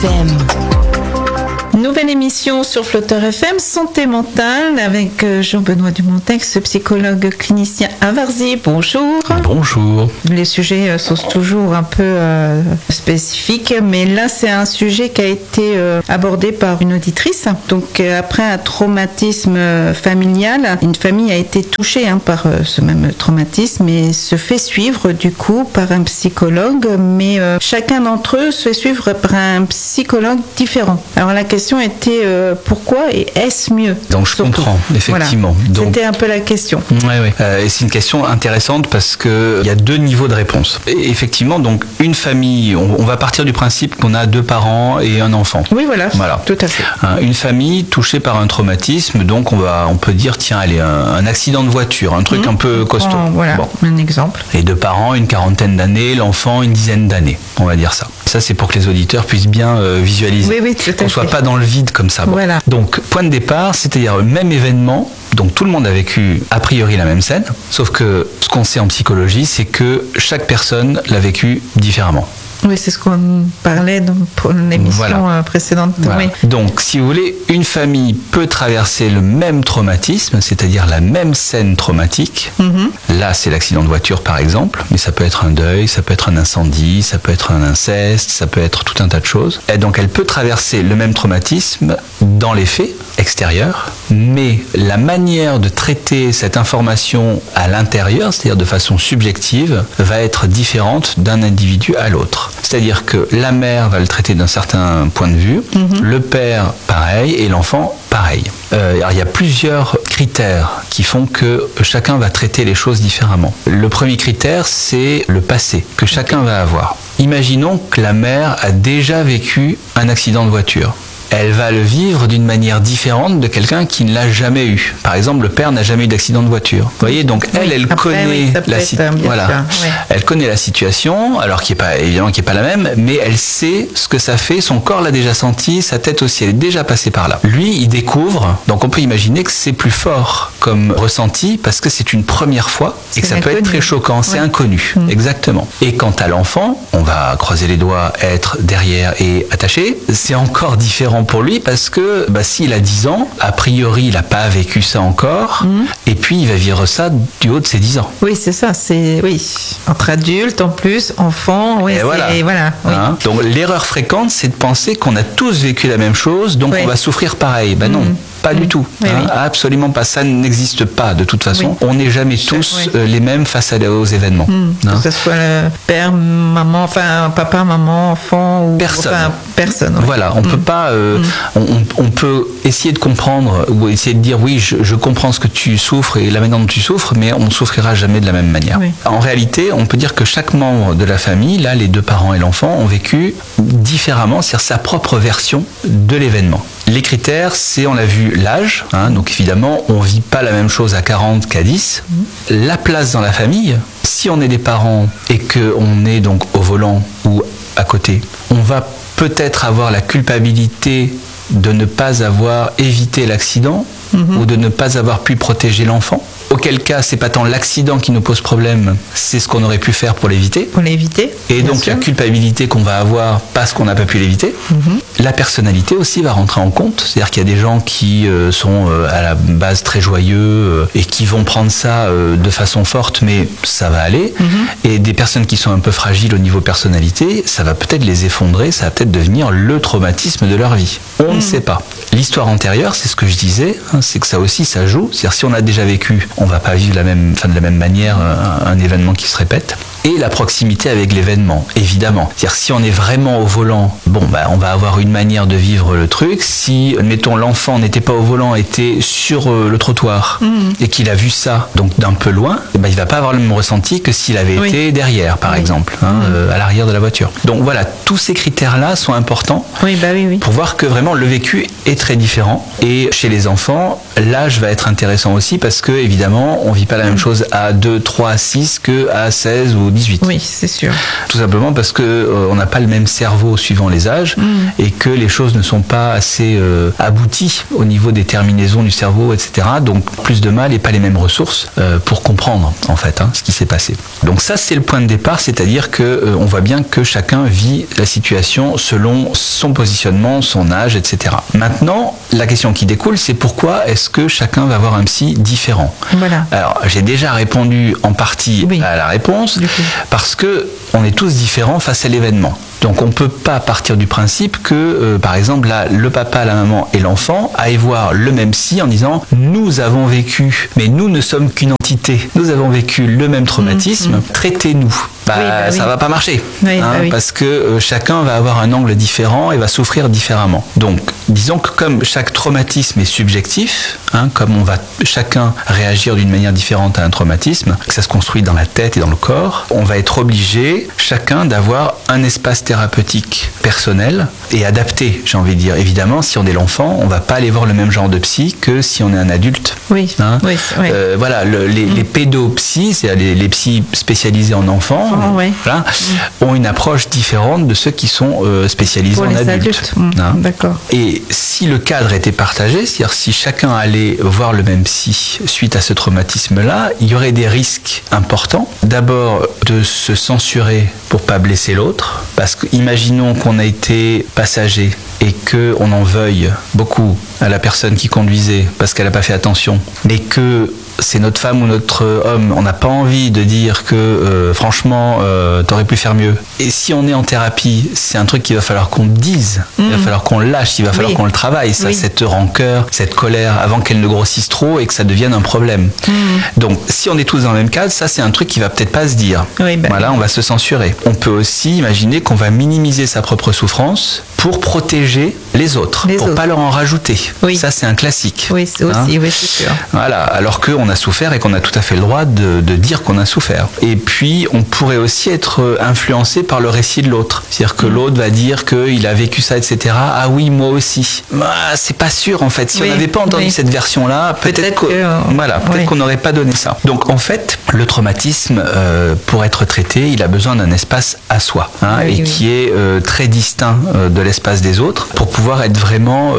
Nouvelle émission sur Flotteur FM, Santé mentale, avec Jean-Benoît Dumontex, psychologue clinicien à Varzy. Bonjour. Bonjour. Les sujets sont toujours un peu spécifiques, mais là c'est un sujet qui a été abordé par une auditrice. Donc après un traumatisme familial, une famille a été touchée par ce même traumatisme et se fait suivre du coup par un psychologue, mais chacun d'entre eux se fait suivre par un psychologue différent. Alors la question était pourquoi et est-ce mieux? Donc je comprends, effectivement. Voilà. Donc, c'était un peu la question. Oui. Et c'est une question intéressante parce qu'il y a deux niveaux de réponse. Et effectivement, donc une famille, on va partir du principe qu'on a 2 parents et un enfant. Oui, voilà. Tout à fait. Une famille touchée par un traumatisme, donc on peut dire, tiens, allez, un accident de voiture, un truc un peu costaud. Voilà, un exemple. Les 2 parents, une 40aine d'années, l'enfant, une 10aine d'années, on va dire ça. Ça, c'est pour que les auditeurs puissent bien visualiser. Oui, tout à fait. Qu'on ne soit pas dans le vide comme ça. Bon. Voilà. Donc, point de départ, c'est-à-dire le même événement, donc tout le monde a vécu a priori la même scène, sauf que ce qu'on sait en psychologie, c'est que chaque personne l'a vécu différemment. Oui, c'est ce qu'on parlait pour l'émission précédente. Voilà. Oui. Donc, si vous voulez, une famille peut traverser le même traumatisme, c'est-à-dire la même scène traumatique. Là, c'est l'accident de voiture, par exemple, mais ça peut être un deuil, ça peut être un incendie, ça peut être un inceste, ça peut être tout un tas de choses. Et donc, elle peut traverser le même traumatisme dans les faits extérieurs, mais la manière de traiter cette information à l'intérieur, c'est-à-dire de façon subjective, va être différente d'un individu à l'autre. C'est-à-dire que la mère va le traiter d'un certain point de vue, le père pareil et l'enfant pareil. Alors il y a plusieurs critères qui font que chacun va traiter les choses différemment. Le premier critère, c'est le passé que chacun va avoir. Imaginons que la mère a déjà vécu un accident de voiture. Elle va le vivre d'une manière différente de quelqu'un qui ne l'a jamais eu. Par exemple, le père n'a jamais eu d'accident de voiture. Vous voyez, donc elle connaît elle connaît la situation, alors qui est pas évidemment qui est pas la même, mais elle sait ce que ça fait. Son corps l'a déjà senti, sa tête aussi, elle est déjà passée par là. Lui, il découvre. Donc on peut imaginer que c'est plus fort comme ressenti parce que c'est une première fois et que ça peut être très choquant. C'est inconnu, exactement. Et quant à l'enfant, on va croiser les doigts, être derrière et attaché. C'est encore différent pour lui parce que s'il a 10 ans, a priori il n'a pas vécu ça encore et puis il va vivre ça du haut de ses 10 ans. Oui, c'est ça, entre adultes en plus, enfants, et voilà. Donc l'erreur fréquente, c'est de penser qu'on a tous vécu la même chose, donc on va souffrir pareil. Non. Pas du tout. Absolument pas. Ça n'existe pas de toute façon. On n'est jamais tous les mêmes face aux événements. Que ce soit le père, maman, papa, maman, enfant ou personne. Voilà, on peut pas. On peut essayer de comprendre ou essayer de dire oui, je comprends ce que tu souffres et la manière dont tu souffres, mais on ne souffrira jamais de la même manière. En réalité, on peut dire que chaque membre de la famille, là, les 2 parents et l'enfant, ont vécu différemment, c'est-à-dire sa propre version de l'événement. Les critères, c'est, on l'a vu, l'âge. Donc évidemment, on ne vit pas la même chose à 40 qu'à 10. La place dans la famille. Si on est des parents et qu'on est donc au volant ou à côté, on va peut-être avoir la culpabilité de ne pas avoir évité l'accident ou de ne pas avoir pu protéger l'enfant. Auquel cas, c'est pas tant l'accident qui nous pose problème, c'est ce qu'on aurait pu faire pour l'éviter. Et donc la culpabilité qu'on va avoir parce qu'on n'a pas pu l'éviter. La personnalité aussi va rentrer en compte. C'est-à-dire qu'il y a des gens qui sont à la base très joyeux et qui vont prendre ça de façon forte, mais ça va aller. Et des personnes qui sont un peu fragiles au niveau personnalité, ça va peut-être les effondrer, ça va peut-être devenir le traumatisme de leur vie. On ne sait pas. L'histoire antérieure, c'est ce que je disais, c'est que ça aussi, ça joue. C'est-à-dire si on a déjà vécu, on va pas vivre de la même manière un événement qui se répète. Et la proximité avec l'événement, évidemment. C'est-à-dire si on est vraiment au volant, on va avoir une manière de vivre le truc. Si, admettons, l'enfant n'était pas au volant, était sur le trottoir et qu'il a vu ça, donc d'un peu loin, il va pas avoir le même ressenti que s'il avait été derrière, par exemple, à l'arrière de la voiture. Donc voilà, tous ces critères-là sont importants pour voir que vraiment le vécu est très différent. Et chez les enfants, l'âge va être intéressant aussi parce que, évidemment, on vit pas la même chose à 2, 3, 6 que à 16 ou 18. Oui, c'est sûr. Tout simplement parce que on n'a pas le même cerveau suivant les âges et que les choses ne sont pas assez abouties au niveau des terminaisons du cerveau, etc. Donc plus de mal et pas les mêmes ressources pour comprendre en fait ce qui s'est passé. Donc ça c'est le point de départ, c'est-à-dire que on voit bien que chacun vit la situation selon son positionnement, son âge, etc. Maintenant, la question qui découle, c'est pourquoi est-ce que chacun va avoir un psy différent ? Voilà. Alors j'ai déjà répondu en partie à la réponse, parce que on est tous différents face à l'événement. Donc on ne peut pas partir du principe que, par exemple, là, le papa, la maman et l'enfant aillent voir le même psy en disant « nous avons vécu, mais nous ne sommes qu'une entité, nous avons vécu le même traumatisme, traitez-nous ». Ça va pas marcher, parce que chacun va avoir un angle différent et va souffrir différemment. Donc, disons que comme chaque traumatisme est subjectif, comme on va chacun réagir d'une manière différente à un traumatisme, que ça se construit dans la tête et dans le corps, on va être obligé chacun d'avoir un espace thérapeutique personnel et adapté, j'ai envie de dire. Évidemment, si on est l'enfant, on va pas aller voir le même genre de psy que si on est un adulte. Voilà, les pédopsies, c'est-à-dire les psys spécialisés en enfants, ont une approche différente de ceux qui sont spécialisés en adultes. D'accord. Et si le cadre était partagé, c'est-à-dire si chacun allait voir le même psy suite à ce traumatisme-là, il y aurait des risques importants. D'abord, de se censurer pour pas blesser l'autre, parce que imaginons qu'on a été passager et qu'on en veuille beaucoup à la personne qui conduisait parce qu'elle n'a pas fait attention, mais que c'est notre femme ou notre homme, on n'a pas envie de dire que franchement t'aurais pu faire mieux. Et si on est en thérapie, c'est un truc qu'il va falloir qu'on dise, il va falloir qu'on le lâche, il va falloir qu'on le travaille, cette rancœur, cette colère, avant qu'elle ne grossisse trop et que ça devienne un problème. Donc si on est tous dans le même cadre, ça c'est un truc qui va peut-être pas se dire. On va se censurer. On peut aussi imaginer qu'on va minimiser sa propre souffrance pour protéger les autres, pour pas leur en rajouter. Ça c'est un classique. C'est sûr. Voilà, alors qu'on a souffert et qu'on a tout à fait le droit de dire qu'on a souffert. Et puis, on pourrait aussi être influencé par le récit de l'autre. C'est-à-dire que l'autre va dire qu'il a vécu ça, etc. Ah oui, moi aussi. C'est pas sûr, en fait. Si on n'avait pas entendu cette version-là, peut-être qu'on n'aurait pas donné ça. Donc, en fait, le traumatisme, pour être traité, il a besoin d'un espace à soi, qui est très distinct de l'espace des autres, pour pouvoir être vraiment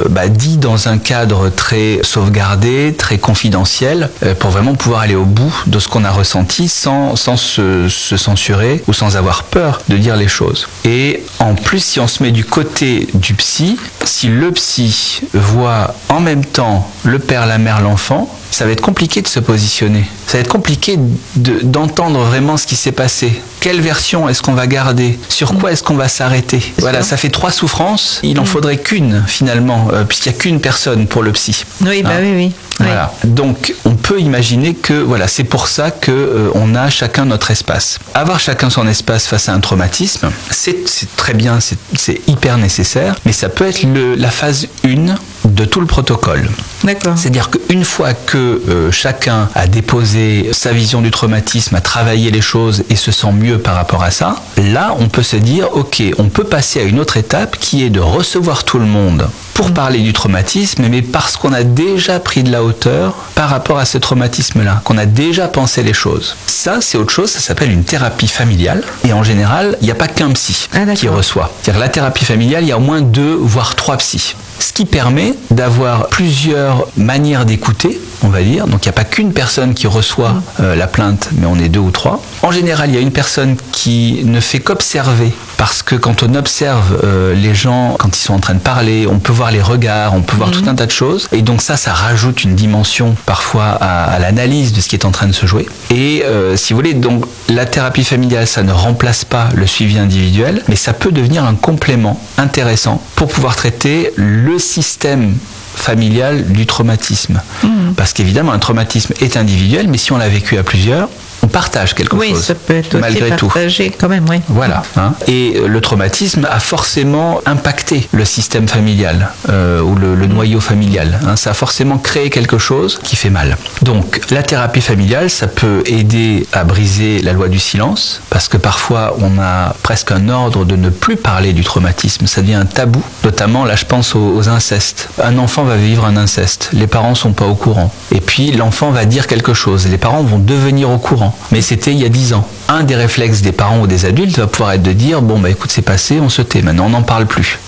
dit dans un cadre très sauvegardé, très confidentiel, pour vraiment pouvoir aller au bout de ce qu'on a ressenti sans se censurer ou sans avoir peur de dire les choses. Et en plus, si on se met du côté du psy, si le psy voit en même temps le père, la mère, l'enfant, ça va être compliqué de se positionner. Ça va être compliqué d'entendre vraiment ce qui s'est passé. Quelle version est-ce qu'on va garder ? Sur quoi est-ce qu'on va s'arrêter ? Voilà, ça fait 3 souffrances. Il en faudrait qu'une, finalement, puisqu'il n'y a qu'une personne pour le psy. Oui. Voilà. Donc, on peut imaginer que, c'est pour ça qu'on a chacun notre espace. Avoir chacun son espace face à un traumatisme, c'est très bien, c'est hyper nécessaire, mais ça peut être la phase 1 de tout le protocole. D'accord. C'est-à-dire qu'une fois que chacun a déposé sa vision du traumatisme, a travaillé les choses et se sent mieux par rapport à ça, là, on peut se dire, ok, on peut passer à une autre étape qui est de recevoir tout le monde pour parler du traumatisme, mais parce qu'on a déjà pris de la hauteur par rapport à ce traumatisme-là, qu'on a déjà pensé les choses. Ça, c'est autre chose, ça s'appelle une thérapie familiale. Et en général, il n'y a pas qu'un psy qui reçoit. C'est-à-dire la thérapie familiale, il y a au moins 2 voire 3 psys. Ce qui permet d'avoir plusieurs manières d'écouter, on va dire. Donc il n'y a pas qu'une personne qui reçoit la plainte, mais on est 2 ou 3. En général, il y a une personne qui ne fait qu'observer, parce que quand on observe les gens, quand ils sont en train de parler, on peut voir les regards, on peut voir tout un tas de choses. Et donc ça rajoute une dimension parfois à l'analyse de ce qui est en train de se jouer. Et si vous voulez, donc la thérapie familiale, ça ne remplace pas le suivi individuel, mais ça peut devenir un complément intéressant pour pouvoir traiter le système familial du traumatisme. Parce qu'évidemment, un traumatisme est individuel, mais si on l'a vécu à plusieurs, on partage quelque chose. Oui, ça peut être malgré aussi partagé quand même, oui. Voilà. Et le traumatisme a forcément impacté le système familial ou le noyau familial. Ça a forcément créé quelque chose qui fait mal. Donc, la thérapie familiale, ça peut aider à briser la loi du silence, parce que parfois, on a presque un ordre de ne plus parler du traumatisme. Ça devient un tabou. Notamment, là, je pense aux incestes. Un enfant va vivre un inceste. Les parents sont pas au courant. Et puis, l'enfant va dire quelque chose. Les parents vont devenir au courant. Mais c'était il y a 10 ans. Un des réflexes des parents ou des adultes va pouvoir être de dire, bon, écoute, c'est passé, on se tait, maintenant on n'en parle plus.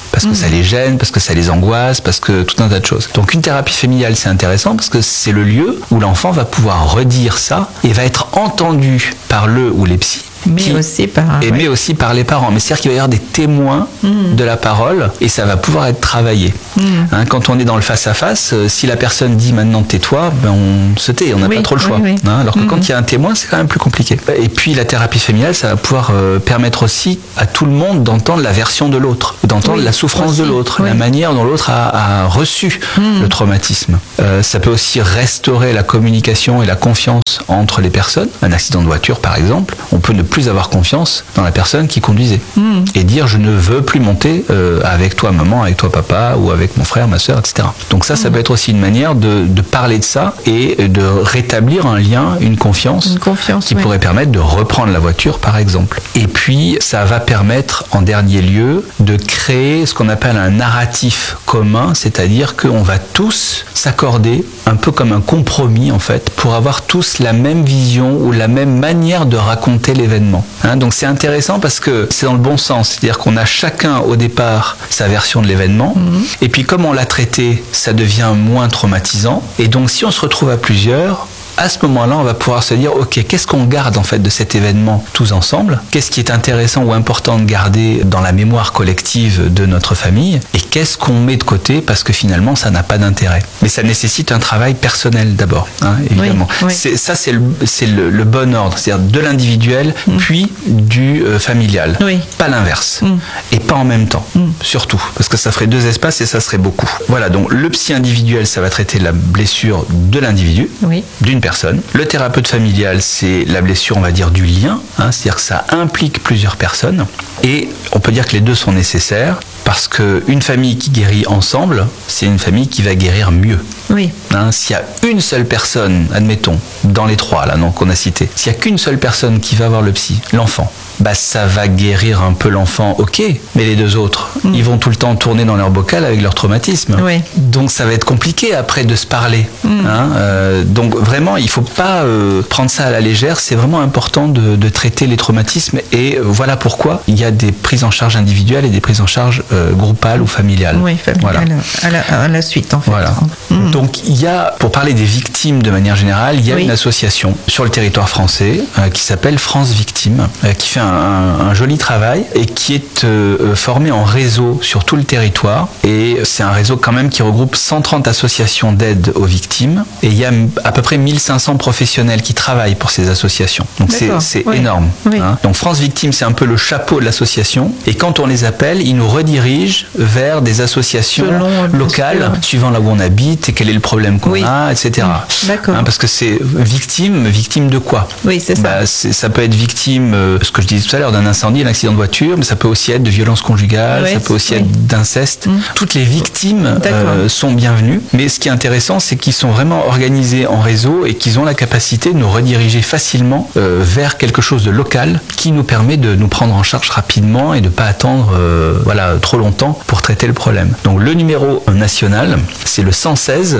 parce que ça les gêne, parce que ça les angoisse, parce que tout un tas de choses. Donc une thérapie familiale, c'est intéressant parce que c'est le lieu où l'enfant va pouvoir redire ça et va être entendu par le ou les psys. Mais aussi par les parents. Mais c'est-à-dire qu'il va y avoir des témoins de la parole et ça va pouvoir être travaillé. Hein, quand on est dans le face-à-face, si la personne dit maintenant tais-toi, ben on se tait, on n'a pas trop le choix. Hein, alors que quand il y a un témoin, c'est quand même plus compliqué. Et puis la thérapie familiale, ça va pouvoir permettre aussi à tout le monde d'entendre la version de l'autre, d'entendre la souffrance de l'autre, la manière dont l'autre a reçu le traumatisme. Ça peut aussi restaurer la communication et la confiance entre les personnes. Un accident de voiture, par exemple, on peut ne plus avoir confiance dans la personne qui conduisait et dire je ne veux plus monter avec toi maman, avec toi papa ou avec mon frère, ma soeur, etc. Donc ça peut être aussi une manière de parler de ça et de rétablir un lien, une confiance qui pourrait permettre de reprendre la voiture par exemple. Et puis ça va permettre en dernier lieu de créer ce qu'on appelle un narratif commun, c'est-à-dire qu'on va tous s'accorder un peu comme un compromis en fait pour avoir tous la même vision ou la même manière de raconter l'événement. Hein, donc c'est intéressant parce que c'est dans le bon sens, c'est-à-dire qu'on a chacun au départ sa version de l'événement et puis comme on l'a traité, ça devient moins traumatisant et donc si on se retrouve à plusieurs, à ce moment-là, on va pouvoir se dire, ok, qu'est-ce qu'on garde en fait de cet événement tous ensemble? Qu'est-ce qui est intéressant ou important de garder dans la mémoire collective de notre famille? Et qu'est-ce qu'on met de côté parce que finalement, ça n'a pas d'intérêt? Mais ça nécessite un travail personnel d'abord, hein, évidemment. C'est le bon ordre, c'est-à-dire de l'individuel puis du familial. Pas l'inverse. Et pas en même temps, surtout. Parce que ça ferait deux espaces et ça serait beaucoup. Voilà, donc le psy individuel, ça va traiter la blessure de l'individu, d'une personne. Le thérapeute familial, c'est la blessure, on va dire, du lien, hein, c'est-à-dire que ça implique plusieurs personnes. Et on peut dire que les deux sont nécessaires parce qu'une famille qui guérit ensemble, c'est une famille qui va guérir mieux. Hein, s'il y a une seule personne, admettons, dans les trois là, donc qu'on a cités, s'il n'y a qu'une seule personne qui va voir le psy, l'enfant, bah ça va guérir un peu l'enfant, ok, mais les deux autres, ils vont tout le temps tourner dans leur bocal avec leur traumatisme. Donc ça va être compliqué après de se parler. Hein, donc vraiment, il ne faut pas prendre ça à la légère, c'est vraiment important de traiter les traumatismes et voilà pourquoi il y a des prises en charge individuelles et des prises en charge groupales ou familiales. Familiales, à la suite en fait. Voilà. Donc il y a, pour parler des victimes de manière générale, il y a une association sur le territoire français qui s'appelle France Victimes, qui fait un joli travail et qui est formé en réseau sur tout le territoire. Et c'est un réseau quand même qui regroupe 130 associations d'aide aux victimes. Et il y a à peu près 1500 professionnels qui travaillent pour ces associations. Donc c'est énorme. Hein. Donc France Victimes, c'est un peu le chapeau de l'association. Et quand on les appelle, ils nous redirigent vers des associations locales, suivant là où on habite et quel est le problème qu'on a, etc. Hein, parce que c'est victime de quoi? C'est ça. Ça peut être victime, ce que je disais tout à l'heure, d'un incendie, d'un accident de voiture, mais ça peut aussi être de violence conjugale, ça peut aussi être d'inceste. Toutes les victimes sont bienvenues, mais ce qui est intéressant, c'est qu'ils sont vraiment organisés en réseau et qu'ils ont la capacité de nous rediriger facilement vers quelque chose de local qui nous permet de nous prendre en charge rapidement et de ne pas attendre trop longtemps pour traiter le problème. Donc le numéro national, c'est le 116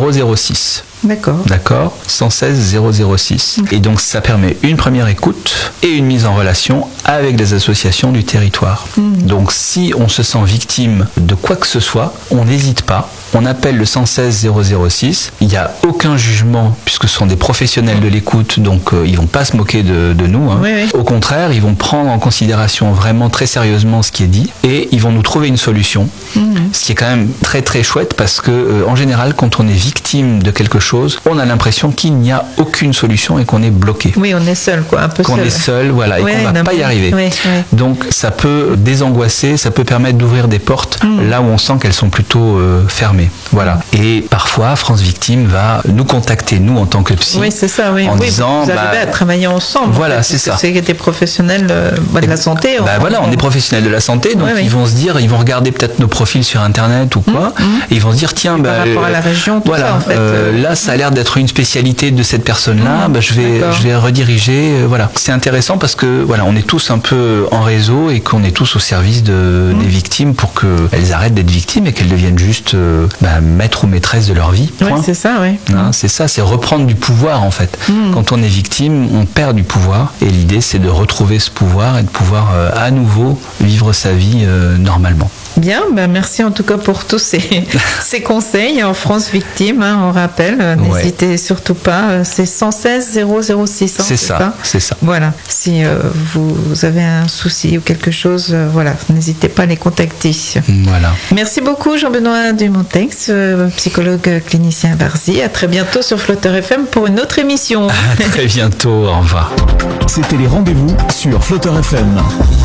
006. D'accord. 116 006. Et donc ça permet une première écoute et une mise en relation avec les associations du territoire. Donc si on se sent victime de quoi que ce soit, on n'hésite pas. On appelle le 116 006. Il n'y a aucun jugement puisque ce sont des professionnels de l'écoute, donc ils vont pas se moquer de nous. Hein. Au contraire, ils vont prendre en considération vraiment très sérieusement ce qui est dit et ils vont nous trouver une solution. Ce qui est quand même très très chouette parce que en général, quand on est victime de quelque chose, on a l'impression qu'il n'y a aucune solution et qu'on est bloqué. On est seul, un peu seul. Qu'on est seul, et qu'on va pas y arriver. Donc ça peut désangoisser, ça peut permettre d'ouvrir des portes là où on sent qu'elles sont plutôt fermées. Voilà. Et parfois, France Victime va nous contacter, nous, en tant que psy, en disant... Vous arrivez à travailler ensemble. Voilà, c'est ça. C'est des professionnels de la santé. On est professionnels de la santé, donc ils vont se dire, ils vont regarder peut-être nos profils sur Internet ou quoi, et ils vont se dire, tiens, par rapport à la région, tout ça, en fait. Là, ça a l'air d'être une spécialité de cette personne-là, je vais rediriger. C'est intéressant parce que on est tous un peu en réseau et qu'on est tous au service des victimes pour qu'elles arrêtent d'être victimes et qu'elles deviennent juste maîtres ou maîtresses de leur vie. C'est ça, c'est ça, c'est reprendre du pouvoir en fait. Quand on est victime, on perd du pouvoir et l'idée c'est de retrouver ce pouvoir et de pouvoir à nouveau vivre sa vie normalement. Bien, merci en tout cas pour tous ces conseils en France Victime, on rappelle, n'hésitez surtout pas, c'est 116 006. C'est ça. Voilà, si vous avez un souci ou quelque chose, n'hésitez pas à les contacter. Voilà. Merci beaucoup Jean-Benoît Dumontex, psychologue clinicien à Varzy. À très bientôt sur Flotteur FM pour une autre émission. À très bientôt, au revoir. C'était les rendez-vous sur Flotteur FM.